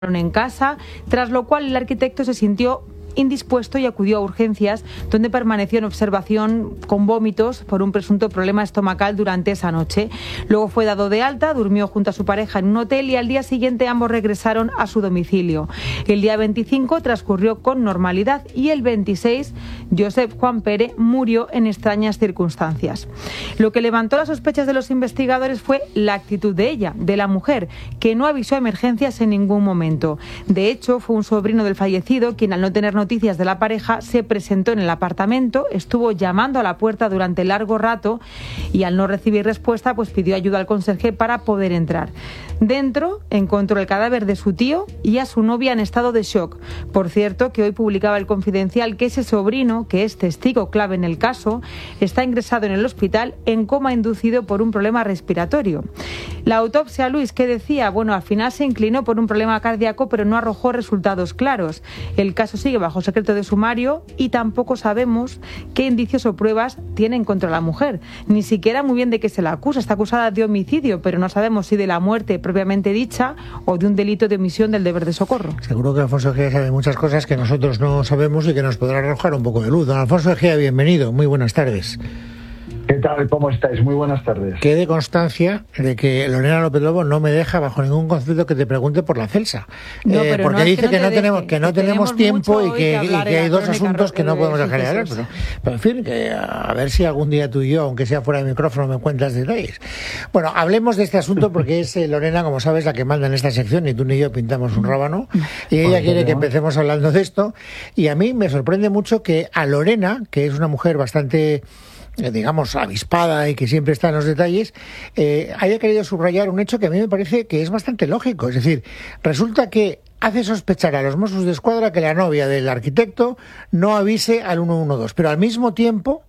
en casa, tras lo cual el arquitecto se sintió indispuesto y acudió a urgencias, donde permaneció en observación con vómitos por un presunto problema estomacal durante esa noche. Luego fue dado de alta, durmió junto a su pareja en un hotel y al día siguiente ambos regresaron a su domicilio. El día 25 transcurrió con normalidad y el 26 Josep Juan Pere murió en extrañas circunstancias. Lo que levantó las sospechas de los investigadores fue la actitud de ella, de la mujer, que no avisó a emergencias en ningún momento. De hecho, fue un sobrino del fallecido quien, al no tener noticias de la pareja, se presentó en el apartamento, estuvo llamando a la puerta durante largo rato y al no recibir respuesta, pues pidió ayuda al conserje para poder entrar. Dentro encontró el cadáver de su tío y a su novia en estado de shock. Por cierto, que hoy publicaba El Confidencial que ese sobrino, que es testigo clave en el caso, está ingresado en el hospital en coma inducido por un problema respiratorio. La autopsia, Luis, ¿qué decía? Bueno, al final se inclinó por un problema cardíaco, pero no arrojó resultados claros. El caso sigue bajo secreto de sumario y tampoco sabemos qué indicios o pruebas tienen contra la mujer. Ni siquiera muy bien de qué se la acusa. Está acusada de homicidio, pero no sabemos si de la muerte propiamente dicha o de un delito de omisión del deber de socorro. Seguro que Alfonso Egea sabe muchas cosas que nosotros no sabemos y que nos podrá arrojar un poco de luz. Don Alfonso Egea, bienvenido. Muy buenas tardes. ¿Qué tal? ¿Cómo estáis? Muy buenas tardes. Quede constancia de que Lorena López Lobo no me deja bajo ningún concepto que te pregunte por la Celsa. Porque dice que no tenemos tiempo y que hay dos asuntos que no podemos dejar de hablar. Pero en fin, que a ver si algún día tú y yo, aunque sea fuera de micrófono, me cuentas detalles. Bueno, hablemos de este asunto porque es Lorena, como sabes, la que manda en esta sección, ni tú ni yo pintamos un rábano, y ella quiere que empecemos hablando de esto. Y a mí me sorprende mucho que a Lorena, que es una mujer bastante, digamos, avispada y que siempre está en los detalles, haya querido subrayar un hecho que a mí me parece que es bastante lógico. Es decir, resulta que hace sospechar a los Mossos de Escuadra que la novia del arquitecto no avise al 112, pero al mismo tiempo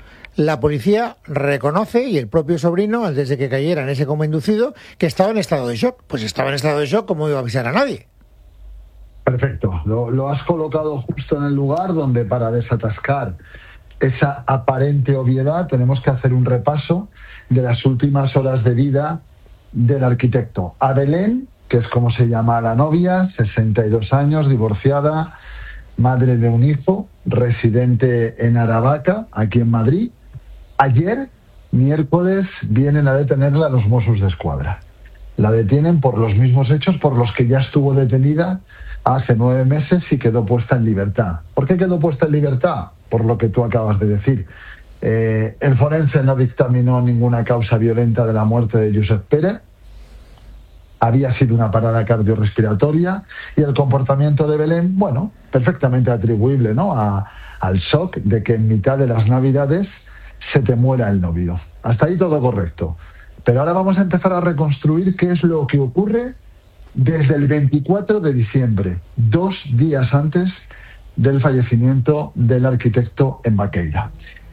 la policía reconoce, y el propio sobrino, antes de que cayera en ese coma inducido, que estaba en estado de shock. Pues estaba en estado de shock, ¿cómo iba a avisar a nadie? Perfecto, lo has colocado justo en el lugar donde, para desatascar esa aparente obviedad, tenemos que hacer un repaso de las últimas horas de vida del arquitecto. A Belén, que es como se llama la novia, 62 años, divorciada, madre de un hijo, residente en Aravaca, aquí en Madrid. Ayer, miércoles, vienen a detenerla los Mossos de Escuadra. La detienen por los mismos hechos por los que ya estuvo detenida hace 9 meses y quedó puesta en libertad. ¿Por qué quedó puesta en libertad? Por lo que tú acabas de decir. El forense no dictaminó ninguna causa violenta de la muerte de Josep Pere. Había sido una parada cardiorrespiratoria y el comportamiento de Belén, bueno, perfectamente atribuible, ¿no?, al shock de que en mitad de las Navidades se te muera el novio. Hasta ahí todo correcto. Pero ahora vamos a empezar a reconstruir qué es lo que ocurre desde el 24 de diciembre, 2 días antes del fallecimiento del arquitecto en Baqueira.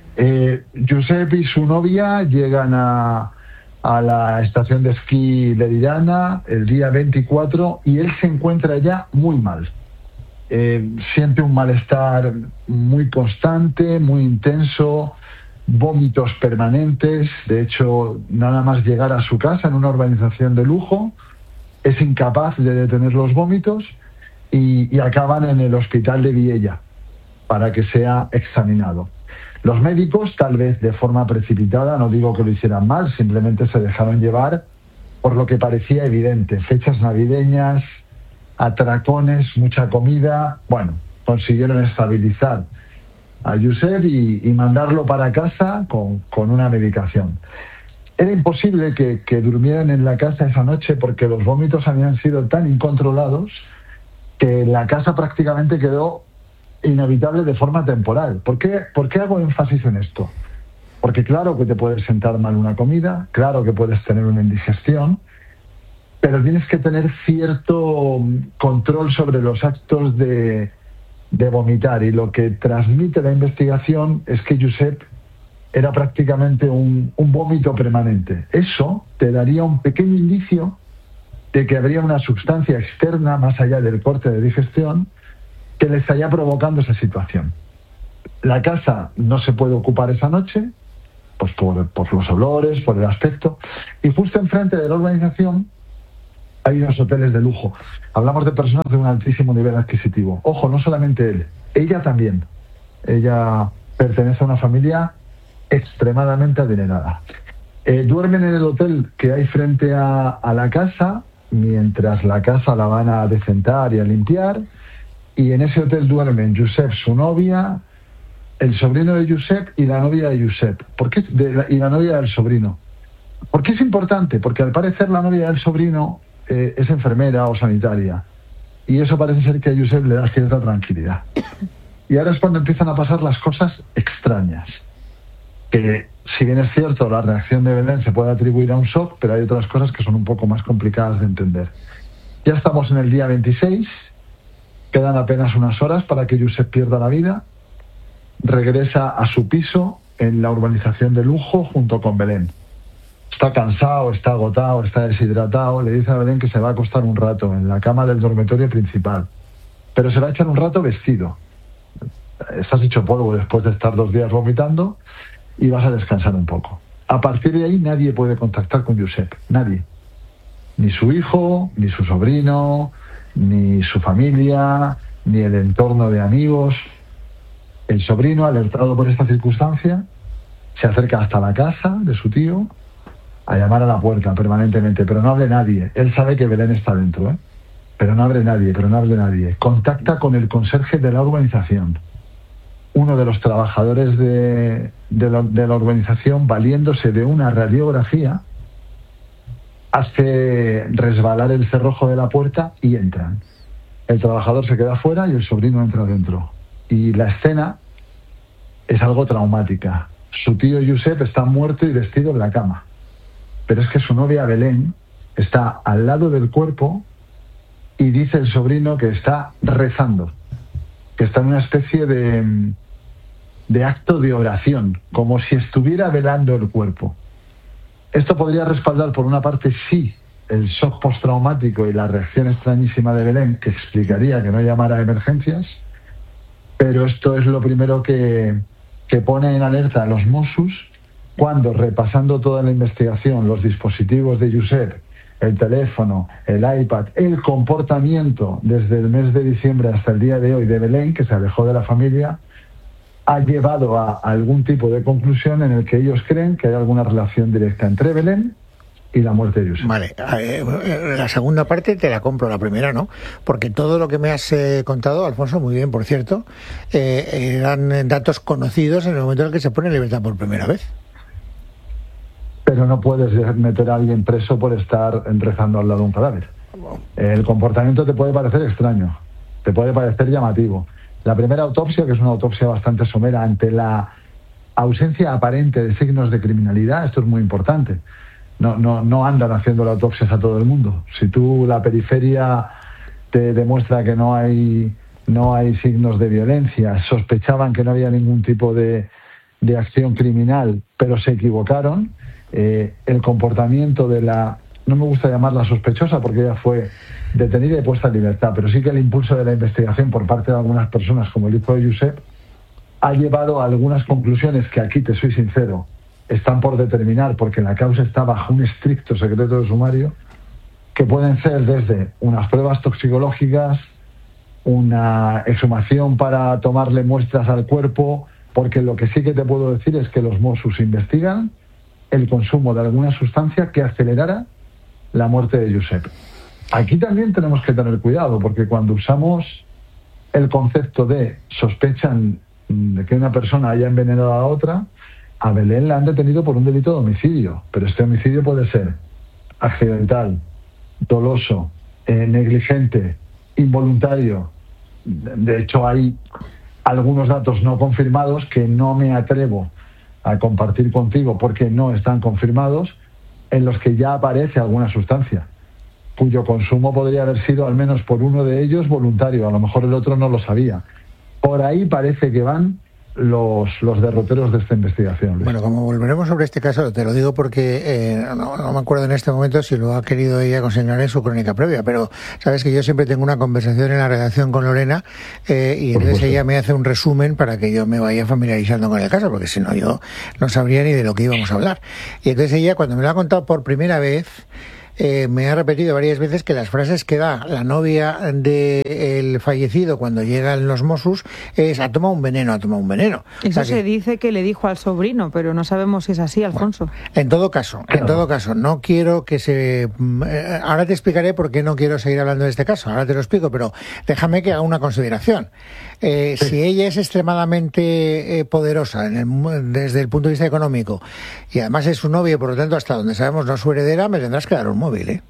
Josep y su novia llegan a la estación de esquí de Llerana el día 24 y él se encuentra ya muy mal. Siente un malestar muy constante, muy intenso, vómitos permanentes. De hecho, nada más llegar a su casa en una urbanización de lujo, es incapaz de detener los vómitos y acaban en el hospital de Viella para que sea examinado. Los médicos, tal vez de forma precipitada, no digo que lo hicieran mal, simplemente se dejaron llevar por lo que parecía evidente: fechas navideñas, atracones, mucha comida. Bueno, consiguieron estabilizar a Josep y mandarlo para casa con una medicación. Era imposible que durmieran en la casa esa noche porque los vómitos habían sido tan incontrolados que la casa prácticamente quedó inhabitable de forma temporal. ¿Por qué hago énfasis en esto? Porque claro que te puedes sentar mal una comida, claro que puedes tener una indigestión, pero tienes que tener cierto control sobre los actos de vomitar, y lo que transmite la investigación es que Josep era prácticamente un vómito permanente. Eso te daría un pequeño indicio de que habría una sustancia externa, más allá del corte de digestión, que le estaría provocando esa situación. La casa no se puede ocupar esa noche, pues por los olores, por el aspecto, y justo enfrente de la urbanización Hay unos hoteles de lujo. Hablamos de personas de un altísimo nivel adquisitivo. Ojo, no solamente él, ella también. Ella pertenece a una familia extremadamente adinerada. Duermen en el hotel que hay frente a la casa, mientras la casa la van a decentar y a limpiar. Y en ese hotel duermen Josep, su novia, el sobrino de Josep y la novia de Josep. ¿Por qué? Y la novia del sobrino. ¿Por qué es importante? Porque al parecer la novia del sobrino es enfermera o sanitaria. Y eso parece ser que a Josep le da cierta tranquilidad. Y ahora es cuando empiezan a pasar las cosas extrañas. Que, si bien es cierto, la reacción de Belén se puede atribuir a un shock, pero hay otras cosas que son un poco más complicadas de entender. Ya estamos en el día 26, quedan apenas unas horas para que Josep pierda la vida. Regresa a su piso en la urbanización de lujo junto con Belén. Está cansado, está agotado, está deshidratado. Le dice a Belén que se va a acostar un rato en la cama del dormitorio principal, pero se va a echar un rato vestido. Estás hecho polvo después de estar 2 días vomitando y vas a descansar un poco. A partir de ahí nadie puede contactar con Josep, nadie. Ni su hijo, ni su sobrino, ni su familia, ni el entorno de amigos. El sobrino, alertado por esta circunstancia, se acerca hasta la casa de su tío a llamar a la puerta permanentemente, pero no abre nadie. Él sabe que Belén está dentro, pero no abre nadie. Contacta con el conserje de la urbanización. Uno de los trabajadores de la urbanización, valiéndose de una radiografía, hace resbalar el cerrojo de la puerta y entran. El trabajador se queda fuera y el sobrino entra dentro. Y la escena es algo traumática. Su tío Josep está muerto y vestido en la cama. Pero es que su novia Belén está al lado del cuerpo y dice el sobrino que está rezando, que está en una especie de acto de oración, como si estuviera velando el cuerpo. Esto podría respaldar, por una parte, sí, el shock postraumático y la reacción extrañísima de Belén, que explicaría que no llamara a emergencias, pero esto es lo primero que pone en alerta a los Mossos cuando, repasando toda la investigación, los dispositivos de Josep, el teléfono, el iPad, el comportamiento desde el mes de diciembre hasta el día de hoy de Belén, que se alejó de la familia, ha llevado a algún tipo de conclusión en el que ellos creen que hay alguna relación directa entre Belén y la muerte de Josep. Vale, la segunda parte te la compro, la primera no, porque todo lo que me has contado, Alfonso, muy bien, por cierto, eran datos conocidos en el momento en el que se pone en libertad por primera vez. Pero no puedes meter a alguien preso por estar rezando al lado de un cadáver. El comportamiento te puede parecer extraño, te puede parecer llamativo. La primera autopsia, que es una autopsia bastante somera, ante la ausencia aparente de signos de criminalidad, esto es muy importante. No andan haciendo las autopsias a todo el mundo. Si tú, la periferia te demuestra que no hay signos de violencia, sospechaban que no había ningún tipo de acción criminal, pero se equivocaron, el comportamiento de la... No me gusta llamarla sospechosa porque ella fue detenida y puesta en libertad, pero sí que el impulso de la investigación por parte de algunas personas, como el hijo de Josep, ha llevado a algunas conclusiones que aquí, te soy sincero, están por determinar, porque la causa está bajo un estricto secreto de sumario, que pueden ser desde unas pruebas toxicológicas, una exhumación para tomarle muestras al cuerpo, porque lo que sí que te puedo decir es que los Mossos investigan el consumo de alguna sustancia que acelerara la muerte de Josep. Aquí también tenemos que tener cuidado, porque cuando usamos el concepto de sospechan de que una persona haya envenenado a otra, a Belén la han detenido por un delito de homicidio, pero este homicidio puede ser accidental, doloso, negligente, involuntario. De hecho, hay algunos datos no confirmados que no me atrevo a compartir contigo porque no están confirmados, en los que ya aparece alguna sustancia, cuyo consumo podría haber sido, al menos por uno de ellos, voluntario. A lo mejor el otro no lo sabía. Por ahí parece que van los derroteros de esta investigación, Luis. Bueno, como volveremos sobre este caso, te lo digo porque no me acuerdo en este momento si lo ha querido ella consignar en su crónica previa, pero sabes que yo siempre tengo una conversación en la redacción con Lorena y entonces ella me hace un resumen para que yo me vaya familiarizando con el caso, porque si no yo no sabría ni de lo que íbamos a hablar. Y entonces ella, cuando me lo ha contado por primera vez, me ha repetido varias veces que las frases que da la novia del fallecido cuando llegan los Mossos es ha tomado un veneno, ha tomado un veneno. Eso se dice que le dijo al sobrino, pero no sabemos si es así, Alfonso. Bueno, en todo caso, no quiero que se... Ahora te explicaré por qué no quiero seguir hablando de este caso, ahora te lo explico, pero déjame que haga una consideración. Si ella es extremadamente poderosa desde el punto de vista económico y además es su novia y por lo tanto hasta donde sabemos no es su heredera, me tendrás que dar un móvil, ¿eh?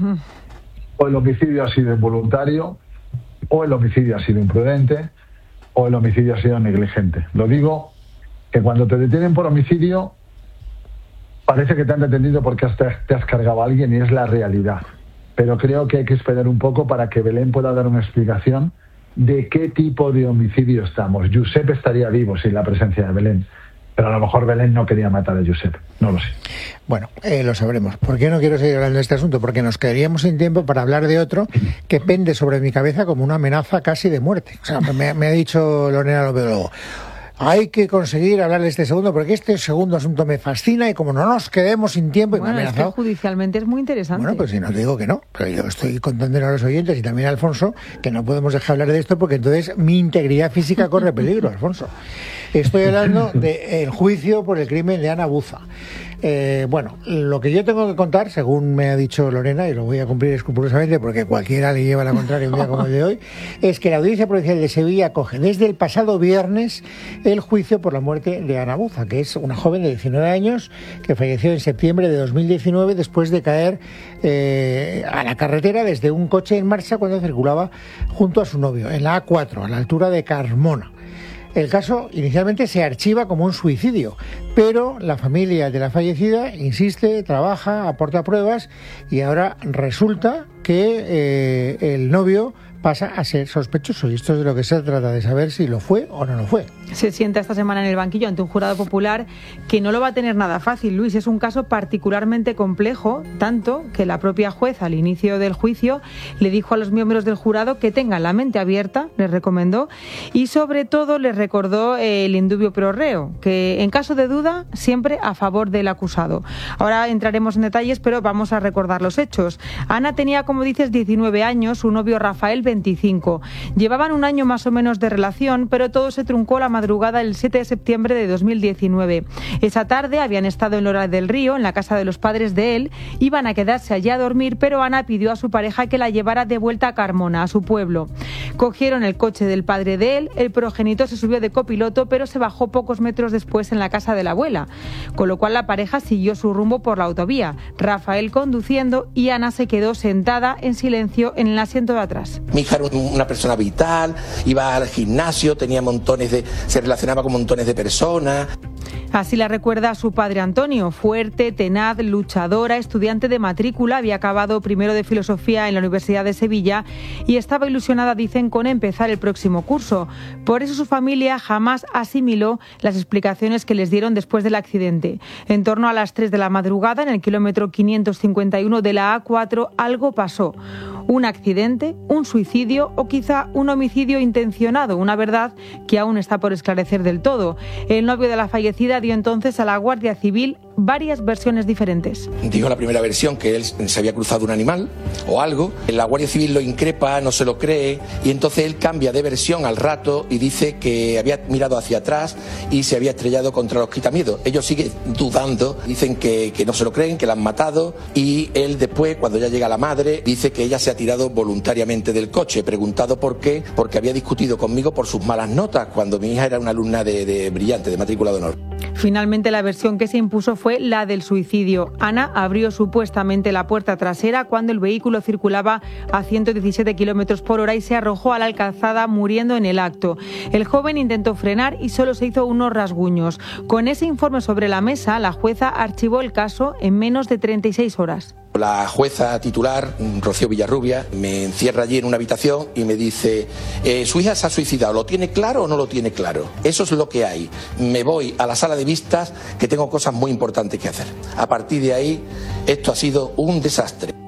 O el homicidio ha sido involuntario, o el homicidio ha sido imprudente, o el homicidio ha sido negligente. Lo digo que cuando te detienen por homicidio parece que te han detenido porque te has cargado a alguien y es la realidad. Pero creo que hay que esperar un poco para que Belén pueda dar una explicación de qué tipo de homicidio estamos. Josep estaría vivo sin la presencia de Belén, pero a lo mejor Belén no quería matar a Josep, no lo sé. Bueno, lo sabremos. ¿Por qué no quiero seguir hablando de este asunto? Porque nos quedaríamos sin tiempo para hablar de otro que pende sobre mi cabeza como una amenaza casi de muerte. O sea, me ha dicho Lorena López Lobo, hay que conseguir hablar de este segundo porque este segundo asunto me fascina y como no nos quedemos sin tiempo y me ha amenazado. Es que judicialmente es muy interesante. Bueno, pues si no te digo que no, pero yo estoy contando a los oyentes y también a Alfonso que no podemos dejar hablar de esto porque entonces mi integridad física corre peligro, Alfonso. Estoy hablando del juicio por el crimen de Ana Buza. Bueno, lo que yo tengo que contar, según me ha dicho Lorena, y lo voy a cumplir escrupulosamente porque cualquiera le lleva la contraria un día como el de hoy, es que la Audiencia Provincial de Sevilla acoge desde el pasado viernes el juicio por la muerte de Ana Buza, que es una joven de 19 años que falleció en septiembre de 2019 después de caer a la carretera desde un coche en marcha cuando circulaba junto a su novio, en la A4, a la altura de Carmona. El caso inicialmente se archiva como un suicidio, pero la familia de la fallecida insiste, trabaja, aporta pruebas y ahora resulta que el novio pasa a ser sospechoso y esto es de lo que se trata, de saber si lo fue o no lo fue. Se sienta esta semana en el banquillo ante un jurado popular que no lo va a tener nada fácil, Luis. Es un caso particularmente complejo, tanto que la propia jueza al inicio del juicio le dijo a los miembros del jurado que tengan la mente abierta, les recomendó, y sobre todo les recordó el indubio pro reo, que en caso de duda siempre a favor del acusado. Ahora entraremos en detalles, pero vamos a recordar los hechos. Ana tenía, como dices, 19 años, su novio Rafael 25. Llevaban un año más o menos de relación, pero todo se truncó la madrugada del 7 de septiembre de 2019. Esa tarde habían estado en Lora del Río, en la casa de los padres de él, iban a quedarse allí a dormir, pero Ana pidió a su pareja que la llevara de vuelta a Carmona, a su pueblo. Cogieron el coche del padre de él, el progenitor se subió de copiloto, pero se bajó pocos metros después en la casa de la abuela, con lo cual la pareja siguió su rumbo por la autovía, Rafael conduciendo y Ana se quedó sentada en silencio en el asiento de atrás. Mi hija era una persona vital, iba al gimnasio, tenía se relacionaba con montones de personas. Así la recuerda su padre Antonio, fuerte, tenaz, luchadora, estudiante de matrícula, había acabado primero de filosofía en la Universidad de Sevilla y estaba ilusionada, dicen, con empezar el próximo curso. Por eso su familia jamás asimiló las explicaciones que les dieron después del accidente. En torno a las 3 de la madrugada, en el kilómetro 551 de la A4, algo pasó. Un accidente, un suicidio o quizá un homicidio intencionado, una verdad que aún está por esclarecer del todo. El novio de la fallecida dio entonces a la Guardia Civil varias versiones diferentes. Dijo la primera versión que él se había cruzado un animal o algo. La Guardia Civil lo increpa, no se lo cree y entonces él cambia de versión al rato y dice que había mirado hacia atrás y se había estrellado contra los quitamiedos. Ellos siguen dudando, dicen que no se lo creen, que la han matado y él después, cuando ya llega la madre, dice que ella se ha tirado voluntariamente del coche. Preguntado por qué, porque había discutido conmigo por sus malas notas cuando mi hija era una alumna de brillante, de matrícula de honor. Finalmente la versión que se impuso fue la del suicidio. Ana abrió supuestamente la puerta trasera cuando el vehículo circulaba a 117 kilómetros por hora y se arrojó a la calzada muriendo en el acto. El joven intentó frenar y solo se hizo unos rasguños. Con ese informe sobre la mesa, la jueza archivó el caso en menos de 36 horas. La jueza titular, Rocío Villarrubia, me encierra allí en una habitación y me dice, su hija se ha suicidado, ¿lo tiene claro o no lo tiene claro? Eso es lo que hay. Me voy a la sala de vistas que tengo cosas muy importantes que hacer. A partir de ahí, esto ha sido un desastre.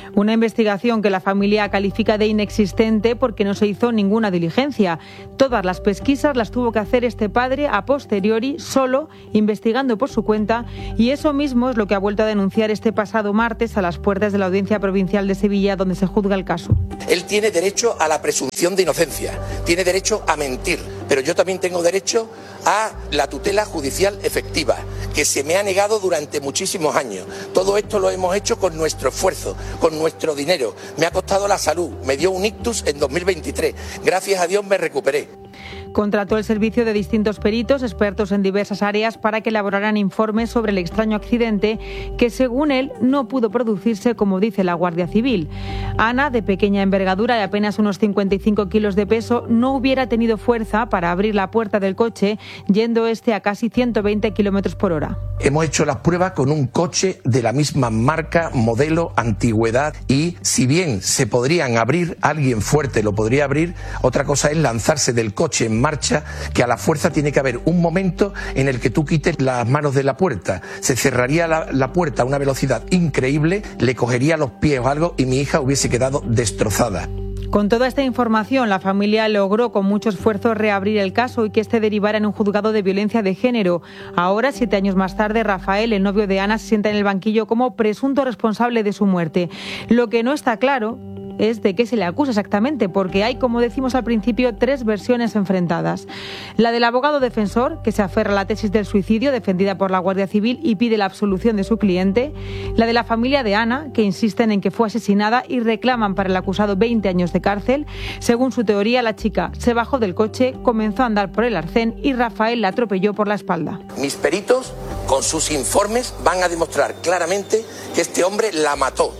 Una investigación que la familia califica de inexistente porque no se hizo ninguna diligencia. Todas las pesquisas las tuvo que hacer este padre a posteriori, solo, investigando por su cuenta, y eso mismo es lo que ha vuelto a denunciar este pasado martes a las puertas de la Audiencia Provincial de Sevilla, donde se juzga el caso. Él tiene derecho a la presunción de inocencia, tiene derecho a mentir, pero yo también tengo derecho a la tutela judicial efectiva, que se me ha negado durante muchísimos años. Todo esto lo hemos hecho con nuestro esfuerzo, con nuestro dinero. Me ha costado la salud, me dio un ictus en 2023. Gracias a Dios me recuperé. Contrató el servicio de distintos peritos, expertos en diversas áreas, para que elaboraran informes sobre el extraño accidente que, según él, no pudo producirse, como dice la Guardia Civil. Ana, de pequeña envergadura y apenas unos 55 kilos de peso, no hubiera tenido fuerza para abrir la puerta del coche, yendo a casi 120 kilómetros por hora. Hemos hecho las pruebas con un coche de la misma marca, modelo, antigüedad, y si bien se podrían abrir, alguien fuerte lo podría abrir, otra cosa es lanzarse del coche en marcha, que a la fuerza tiene que haber un momento en el que tú quites las manos de la puerta. Se cerraría la puerta a una velocidad increíble, le cogería los pies o algo y mi hija hubiese quedado destrozada. Con toda esta información, la familia logró con mucho esfuerzo reabrir el caso y que este derivara en un juzgado de violencia de género. Ahora, 7 años más tarde, Rafael, el novio de Ana, se sienta en el banquillo como presunto responsable de su muerte. Lo que no está claro es de qué se le acusa exactamente, porque hay, como decimos al principio, 3 versiones enfrentadas. La del abogado defensor, que se aferra a la tesis del suicidio defendida por la Guardia Civil y pide la absolución de su cliente. La de la familia de Ana, que insisten en que fue asesinada y reclaman para el acusado 20 años de cárcel. Según su teoría, la chica se bajó del coche, comenzó a andar por el arcén y Rafael la atropelló por la espalda. Mis peritos, con sus informes, van a demostrar claramente que este hombre la mató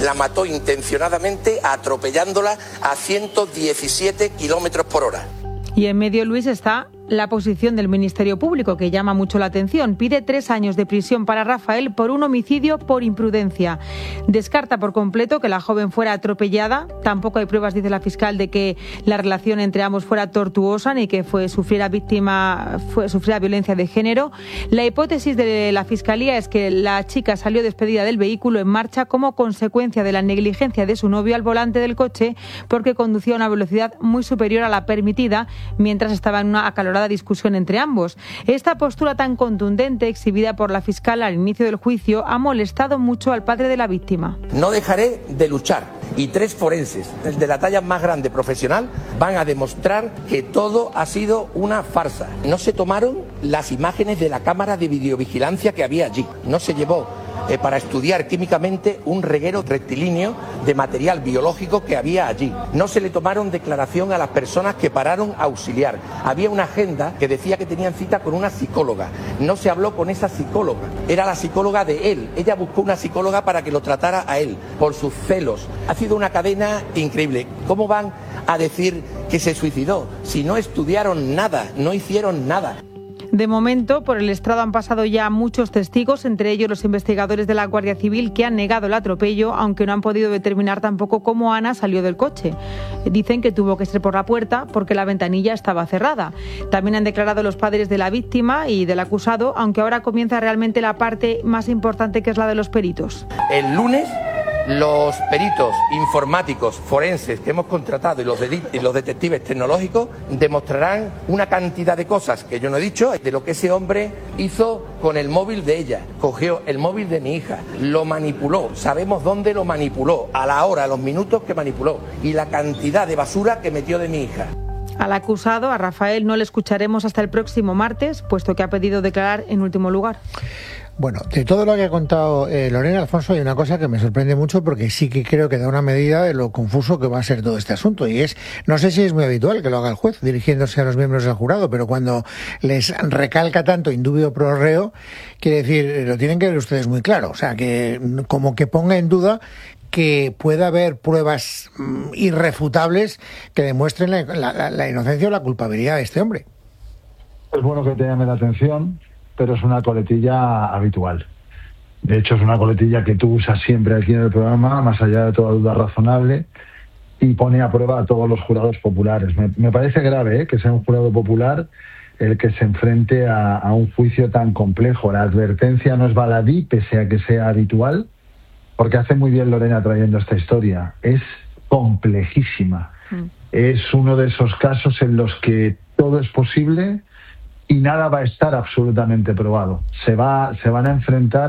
intencionadamente, atropellándola a 117 kilómetros por hora. Y en medio, Luis, está la posición del Ministerio Público, que llama mucho la atención. Pide 3 años de prisión para Rafael por un homicidio por imprudencia. Descarta por completo que la joven fuera atropellada. Tampoco hay pruebas, dice la fiscal, de que la relación entre ambos fuera tortuosa ni que sufriera violencia de género. La hipótesis de la fiscalía es que la chica salió despedida del vehículo en marcha como consecuencia de la negligencia de su novio al volante del coche, porque conducía a una velocidad muy superior a la permitida mientras estaba en una acalorada discusión entre ambos. Esta postura tan contundente, exhibida por la fiscal al inicio del juicio, ha molestado mucho al padre de la víctima. No dejaré de luchar, y 3 forenses de la talla más grande profesional van a demostrar que todo ha sido una farsa. No se tomaron las imágenes de la cámara de videovigilancia que había allí. No se llevó para estudiar químicamente un reguero rectilíneo de material biológico que había allí. No se le tomaron declaración a las personas que pararon a auxiliar. Había una agenda que decía que tenían cita con una psicóloga. No se habló con esa psicóloga. Era la psicóloga de él. Ella buscó una psicóloga para que lo tratara a él por sus celos. Ha sido una cadena increíble. ¿Cómo van a decir que se suicidó si no estudiaron nada, no hicieron nada? De momento, por el estrado han pasado ya muchos testigos, entre ellos los investigadores de la Guardia Civil, que han negado el atropello, aunque no han podido determinar tampoco cómo Ana salió del coche. Dicen que tuvo que ser por la puerta porque la ventanilla estaba cerrada. También han declarado los padres de la víctima y del acusado, aunque ahora comienza realmente la parte más importante, que es la de los peritos. El lunes, los peritos informáticos forenses que hemos contratado y los detectives tecnológicos demostrarán una cantidad de cosas que yo no he dicho, de lo que ese hombre hizo con el móvil de ella. Cogió el móvil de mi hija, lo manipuló, sabemos dónde lo manipuló, a la hora, a los minutos que manipuló, y la cantidad de basura que metió de mi hija. Al acusado, a Rafael, no le escucharemos hasta el próximo martes, puesto que ha pedido declarar en último lugar. Bueno, de todo lo que ha contado Lorena, Alfonso, hay una cosa que me sorprende mucho, porque sí que creo que da una medida de lo confuso que va a ser todo este asunto, y es, no sé si es muy habitual que lo haga el juez dirigiéndose a los miembros del jurado, pero cuando les recalca tanto indubio pro reo, quiere decir, lo tienen que ver ustedes muy claro, o sea, que como que ponga en duda que pueda haber pruebas irrefutables que demuestren la inocencia o la culpabilidad de este hombre. Es bueno que te llame la atención, pero es una coletilla habitual. De hecho, es una coletilla que tú usas siempre aquí en el programa, más allá de toda duda razonable, y pone a prueba a todos los jurados populares. Me parece grave que sea un jurado popular el que se enfrente a un juicio tan complejo. La advertencia no es baladí, pese a que sea habitual, porque hace muy bien Lorena trayendo esta historia. Es complejísima. Es uno de esos casos en los que todo es posible y nada va a estar absolutamente probado. Se van a enfrentar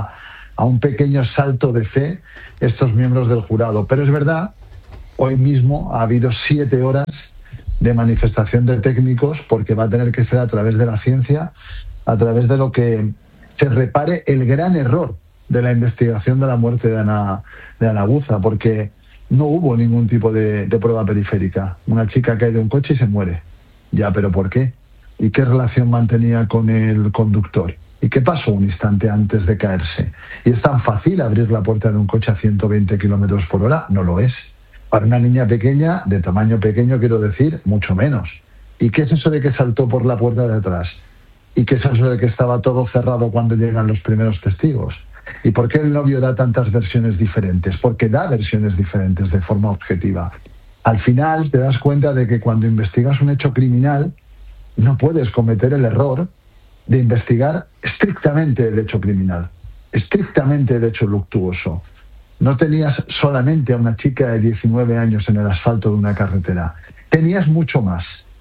a un pequeño salto de fe estos miembros del jurado. Pero es verdad, hoy mismo ha habido 7 horas de manifestación de técnicos, porque va a tener que ser a través de la ciencia, a través de lo que se repare el gran error de la investigación de la muerte de Ana Guza, porque no hubo ningún tipo de prueba periférica. Una chica cae de un coche y se muere. Ya, ¿pero por qué? ¿Y qué relación mantenía con el conductor? ¿Y qué pasó un instante antes de caerse? ¿Y es tan fácil abrir la puerta de un coche a 120 kilómetros por hora? No lo es. Para una niña pequeña, de tamaño pequeño, quiero decir, mucho menos. ¿Y qué es eso de que saltó por la puerta de atrás? ¿Y qué es eso de que estaba todo cerrado cuando llegan los primeros testigos? ¿Y por qué el novio da tantas versiones diferentes? Porque da versiones diferentes de forma objetiva. Al final te das cuenta de que cuando investigas un hecho criminal, no puedes cometer el error de investigar estrictamente el hecho criminal, estrictamente el hecho luctuoso. No tenías solamente a una chica de 19 años en el asfalto de una carretera, tenías mucho más.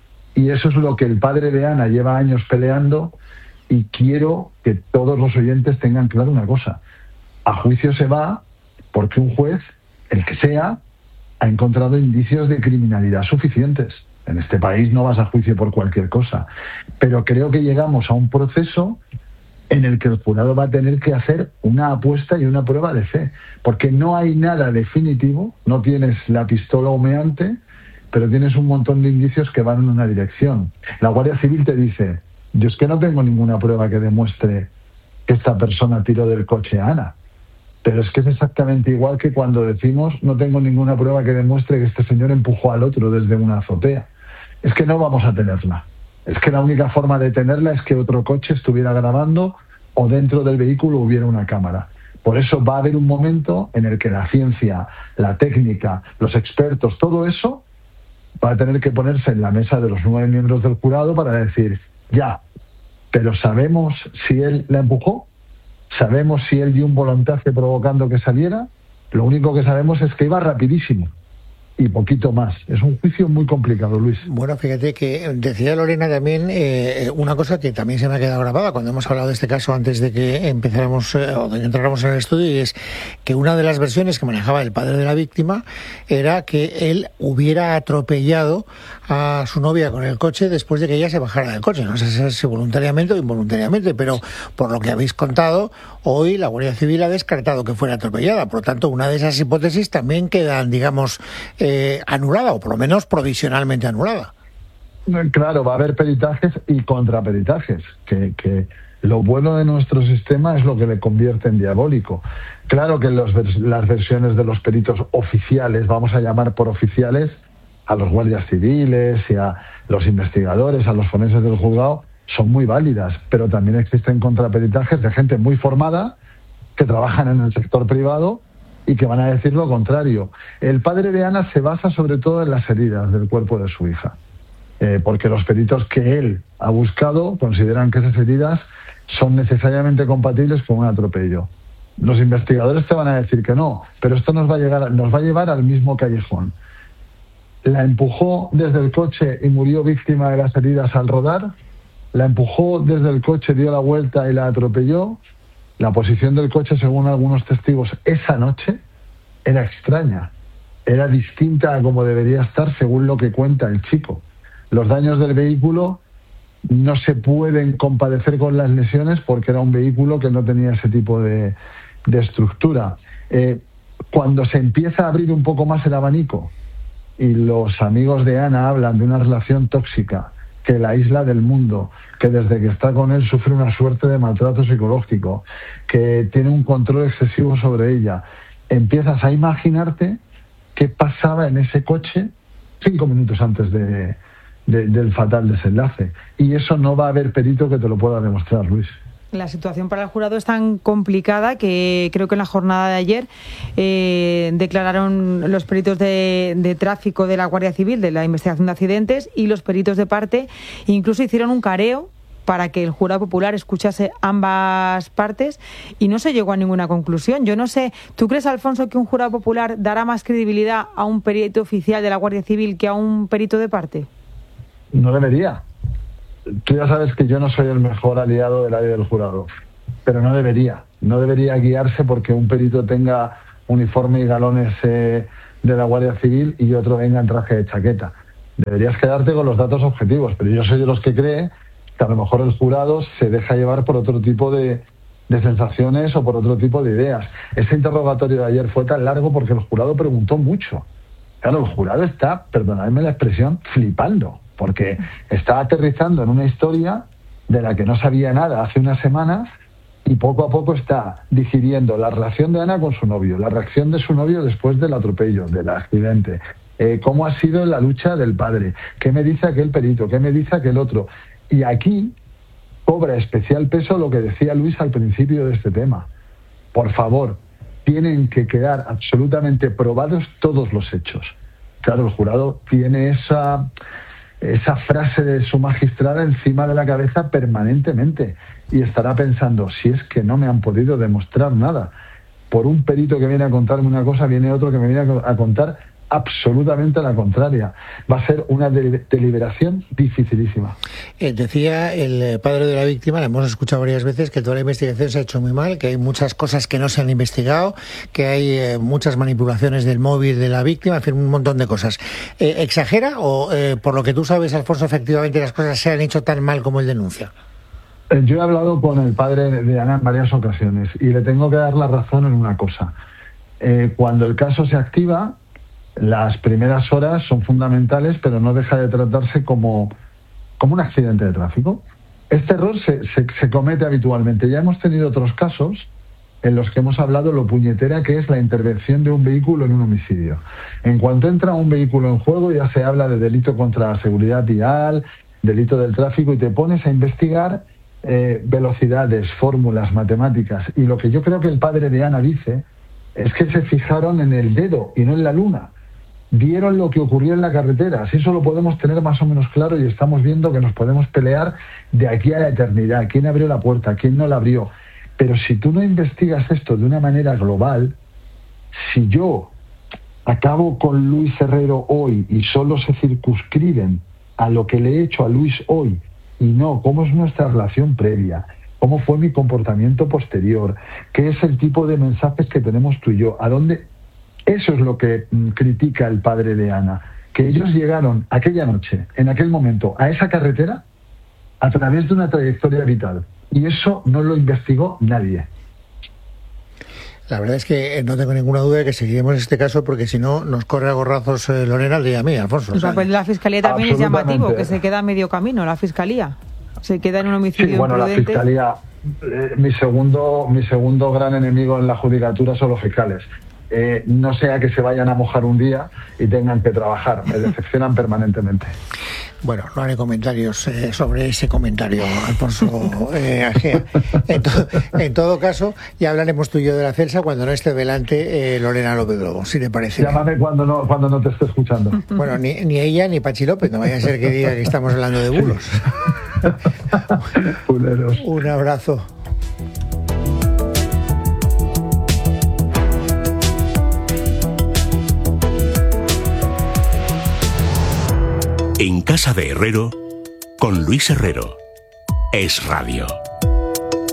Y eso es lo que el padre de Ana lleva años peleando, y quiero que todos los oyentes tengan claro una cosa. A juicio se va porque un juez, el que sea, ha encontrado indicios de criminalidad suficientes. En este país no vas a juicio por cualquier cosa. Pero creo que llegamos a un proceso en el que el jurado va a tener que hacer una apuesta y una prueba de fe. Porque no hay nada definitivo, no tienes la pistola humeante, pero tienes un montón de indicios que van en una dirección. La Guardia Civil te dice: yo es que no tengo ninguna prueba que demuestre que esta persona tiró del coche a Ana. Pero es que es exactamente igual que cuando decimos: no tengo ninguna prueba que demuestre que este señor empujó al otro desde una azotea. Es que no vamos a tenerla. Es que la única forma de tenerla es que otro coche estuviera grabando o dentro del vehículo hubiera una cámara. Por eso va a haber un momento en el que la ciencia, la técnica, los expertos, todo eso va a tener que ponerse en la mesa de los 9 miembros del jurado para decir: ya, pero ¿sabemos si él la empujó? ¿Sabemos si él dio un volantaje provocando que saliera? Lo único que sabemos es que iba rapidísimo. Y poquito más. Es un juicio muy complicado, Luis. Bueno, fíjate que decía Lorena también una cosa que también se me ha quedado grabada cuando hemos hablado de este caso antes de que empezáramos o de que entráramos en el estudio, y es que una de las versiones que manejaba el padre de la víctima era que él hubiera atropellado a su novia con el coche después de que ella se bajara del coche. No sé si voluntariamente o involuntariamente, pero por lo que habéis contado, hoy la Guardia Civil ha descartado que fuera atropellada. Por lo tanto, una de esas hipótesis también quedan, digamos, anulada, o por lo menos provisionalmente anulada. Claro, va a haber peritajes y contraperitajes, que lo bueno de nuestro sistema es lo que le convierte en diabólico. Claro que las versiones de los peritos oficiales, vamos a llamar por oficiales a los guardias civiles y a los investigadores, a los forenses del juzgado, son muy válidas, pero también existen contraperitajes de gente muy formada que trabajan en el sector privado y que van a decir lo contrario. El padre de Ana se basa sobre todo en las heridas del cuerpo de su hija, porque los peritos que él ha buscado consideran que esas heridas son necesariamente compatibles con un atropello. Los investigadores te van a decir que no, pero esto nos va a llevar al mismo callejón. La empujó desde el coche y murió víctima de las heridas al rodar. La empujó desde el coche, dio la vuelta y la atropelló. La posición del coche, según algunos testigos, esa noche era extraña. Era distinta a como debería estar según lo que cuenta el chico. Los daños del vehículo no se pueden compadecer con las lesiones porque era un vehículo que no tenía ese tipo de estructura. Cuando se empieza a abrir un poco más el abanico y los amigos de Ana hablan de una relación tóxica, que la aísla del mundo, que desde que está con él sufre una suerte de maltrato psicológico, que tiene un control excesivo sobre ella, empiezas a imaginarte qué pasaba en ese coche 5 minutos antes del fatal desenlace. Y eso no va a haber perito que te lo pueda demostrar, Luis. La situación para el jurado es tan complicada que creo que en la jornada de ayer declararon los peritos de tráfico de la Guardia Civil, de la investigación de accidentes, y los peritos de parte, incluso hicieron un careo para que el jurado popular escuchase ambas partes y no se llegó a ninguna conclusión. Yo no sé, ¿tú crees, Alfonso, que un jurado popular dará más credibilidad a un perito oficial de la Guardia Civil que a un perito de parte? No debería. Tú ya sabes que yo no soy el mejor aliado del área del jurado, pero no debería guiarse porque un perito tenga uniforme y galones de la Guardia Civil y otro venga en traje de chaqueta. Deberías quedarte con los datos objetivos, pero yo soy de los que cree que a lo mejor el jurado se deja llevar por otro tipo de sensaciones o por otro tipo de ideas. Ese interrogatorio de ayer fue tan largo porque el jurado preguntó mucho. Claro, el jurado está, perdonadme la expresión, flipando, porque está aterrizando en una historia de la que no sabía nada hace unas semanas y poco a poco está digiriendo la relación de Ana con su novio, la reacción de su novio después del atropello, del accidente, cómo ha sido la lucha del padre, qué me dice aquel perito, qué me dice aquel otro. Y aquí cobra especial peso lo que decía Luis al principio de este tema. Por favor, tienen que quedar absolutamente probados todos los hechos. Claro, el jurado tiene esa frase de su magistrada encima de la cabeza permanentemente y estará pensando, si es que no me han podido demostrar nada. Por un perito que viene a contarme una cosa, viene otro que me viene a contar absolutamente la contraria. Va a ser una deliberación dificilísima. Decía el padre de la víctima, le hemos escuchado varias veces, que toda la investigación se ha hecho muy mal, que hay muchas cosas que no se han investigado, que hay muchas manipulaciones del móvil de la víctima, en fin, un montón de cosas. ¿Exagera o, por lo que tú sabes, Alfonso, efectivamente las cosas se han hecho tan mal como él denuncia? Yo he hablado con el padre de Ana en varias ocasiones y le tengo que dar la razón en una cosa. Cuando el caso se activa, las primeras horas son fundamentales, pero no deja de tratarse como un accidente de tráfico. Este error se comete habitualmente. Ya hemos tenido otros casos en los que hemos hablado lo puñetera que es la intervención de un vehículo en un homicidio. En cuanto entra un vehículo en juego, ya se habla de delito contra la seguridad vial, delito del tráfico, y te pones a investigar velocidades, fórmulas, matemáticas. Y lo que yo creo que el padre de Ana dice es que se fijaron en el dedo y no en la luna. Vieron lo que ocurrió en la carretera. Así eso lo podemos tener más o menos claro y estamos viendo que nos podemos pelear de aquí a la eternidad. ¿Quién abrió la puerta? ¿Quién no la abrió? Pero si tú no investigas esto de una manera global, si yo acabo con Luis Herrero hoy y solo se circunscriben a lo que le he hecho a Luis hoy y no cómo es nuestra relación previa, cómo fue mi comportamiento posterior, qué es el tipo de mensajes que tenemos tú y yo, a dónde... Eso es lo que critica el padre de Ana, que ellos llegaron aquella noche, en aquel momento, a esa carretera a través de una trayectoria vital. Y eso no lo investigó nadie. La verdad es que no tengo ninguna duda de que seguiremos este caso, porque si no nos corre a gorrazos Lorena al día a mí, Alfonso. Pues la Fiscalía también es llamativo, que se queda a medio camino, la Fiscalía. Se queda en un homicidio imprudente. La Fiscalía, mi segundo gran enemigo en la judicatura son los fiscales. No sea que se vayan a mojar un día y tengan que trabajar, me decepcionan permanentemente. Bueno, no haré comentarios sobre ese comentario, Alfonso Agea. En todo caso, ya hablaremos tú y yo de la Celsa cuando no esté delante Lorena López Lobo, si le parece. Llámame cuando no te esté escuchando. Bueno, ni ella ni Pachi López, no vaya a ser que diga que estamos hablando de bulos. Un abrazo. En Casa de Herrero, con Luis Herrero. Es Radio.